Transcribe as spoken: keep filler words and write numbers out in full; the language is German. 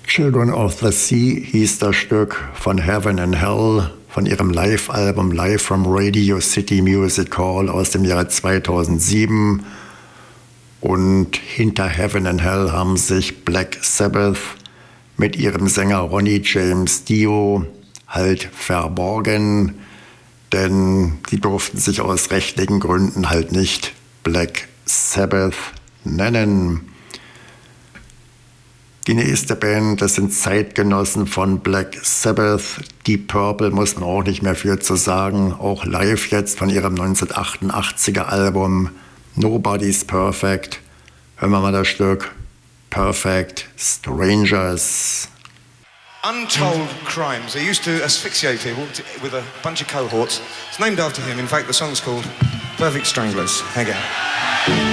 Children of the Sea hieß das Stück von Heaven and Hell, von ihrem Live-Album Live from Radio City Music Hall aus dem Jahr zweitausendsieben. Und hinter Heaven and Hell haben sich Black Sabbath mit ihrem Sänger Ronnie James Dio halt verborgen, denn sie durften sich aus rechtlichen Gründen halt nicht Black Sabbath nennen. Die nächste Band, das sind Zeitgenossen von Black Sabbath. Deep Purple muss man auch nicht mehr viel zu sagen. Auch live jetzt von ihrem neunzehnhundertachtundachtziger Album Nobody's Perfect. Hören wir mal das Stück Perfect Strangers. Untold crimes. He used to asphyxiate people with a bunch of cohorts. It's named after him. In fact, the song's called Perfect Stranglers. Again.